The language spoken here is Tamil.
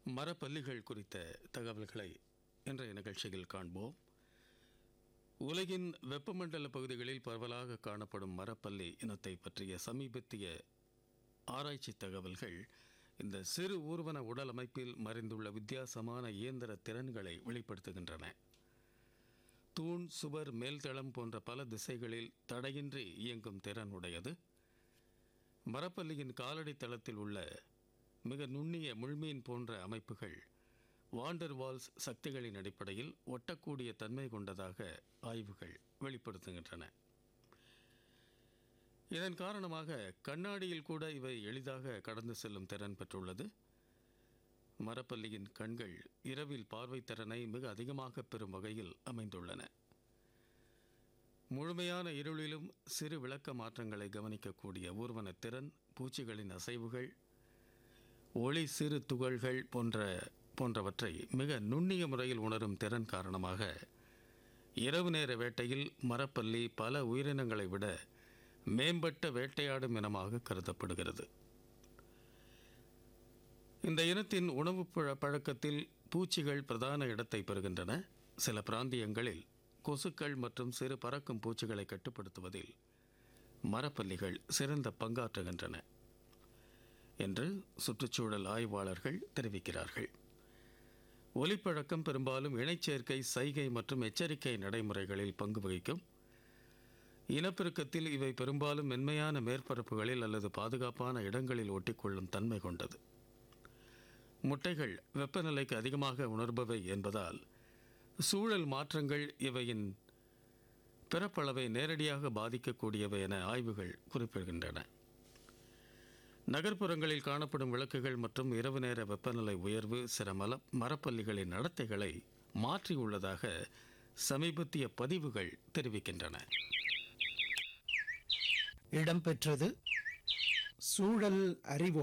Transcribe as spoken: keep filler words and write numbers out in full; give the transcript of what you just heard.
மரப்பல்லிகள் குறித்த தகவல்களை இன்றைய நிகழ்ச்சியில் காண்போம். உலகின் வெப்பமண்டல பகுதிகளில் பரவலாக காணப்படும் மரப்பல்லி இனத்தை பற்றிய சமீபத்திய ஆராய்ச்சி தகவல்கள் இந்த சிறு ஊர்வன உடல் அமைப்பில் மறைந்துள்ள வித்தியாசமான இயந்திர திறன்களை வெளிப்படுத்துகின்றன. தூண், சுவர், மேல்தளம் போன்ற பல திசைகளில் தடையின்றி இயங்கும் திறன் உடையது. மரப்பல்லியின் காலடி தளத்தில் உள்ள மிக நுண்ணிய முள்மீன் போன்ற அமைப்புகள் வாண்டர் வால்ஸ் சக்திகளின் அடிப்படையில் ஒட்டக்கூடிய தன்மை கொண்டதாக ஆய்வுகள் வெளிப்படுத்துகின்றன. இதன் காரணமாக கண்ணாடியில் கூட இவை எளிதாக கடந்து செல்லும் திறன் பெற்றுள்ளது. மரப்பல்லியின் கண்கள் இரவில் பார்வை திறனை மிக அதிகமாக பெறும் வகையில் அமைந்துள்ளன. முழுமையான இருளிலும் சிறு விளக்க மாற்றங்களை கவனிக்கக்கூடிய ஊர்வன திறன், பூச்சிகளின் அசைவுகள், ஒளி சிறு துகள்கள் போன்ற போன்றவற்றை மிக நுண்ணிய முறையில் உணரும் திறன் காரணமாக இரவு நேர வேட்டையில் மரப்பல்லி பல உயிரினங்களை விட மேம்பட்ட வேட்டையாடும் இனமாக கருதப்படுகிறது. இந்த இனத்தின் உணவு பழக்கத்தில் பூச்சிகள் பிரதான இடத்தை பெறுகின்றன. சில பிராந்தியங்களில் கொசுக்கள் மற்றும் சிறு பறக்கும் பூச்சிகளை கட்டுப்படுத்துவதில் மரப்பல்லிகள் சிறந்த பங்காற்றுகின்றன என்று சுற்றுச்சூழல் ஆய்வாளர்கள் தெரிவிக்கிறார்கள். ஒலிப்பழக்கம் பெரும்பாலும் இணைச்சேர்க்கை, சைகை மற்றும் எச்சரிக்கை நடைமுறைகளில் பங்கு வகிக்கும். இனப்பெருக்கத்தில் இவை பெரும்பாலும் மென்மையான மேற்பரப்புகளில் அல்லது பாதுகாப்பான இடங்களில் ஒட்டிக்கொள்ளும் தன்மை கொண்டது. முட்டைகள் வெப்பநிலைக்கு அதிகமாக உணர்பவை என்பதால் சூழல் மாற்றங்கள் இவையின் பிறப்பளவை நேரடியாக பாதிக்கக்கூடியவை என ஆய்வுகள் குறிப்பிடுகின்றன. நகர்ப்புறங்களில் காணப்படும் விளக்குகள் மற்றும் இரவு நேர வெப்பநிலை உயர்வு சில மல மரப்பல்லிகளின் நடத்தைகளை மாற்றியுள்ளதாக சமீபத்திய பதிவுகள் தெரிவிக்கின்றன. இடம்பெற்றது சூழல் அறிவோம்.